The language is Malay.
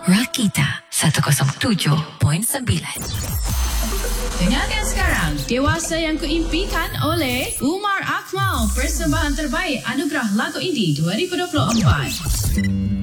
Rakita 107.9. Dengarkan sekarang Dewasa yang Kuimpikan oleh Umar Akmal, persembahan terbaik Anugerah Lagu Indie 2024.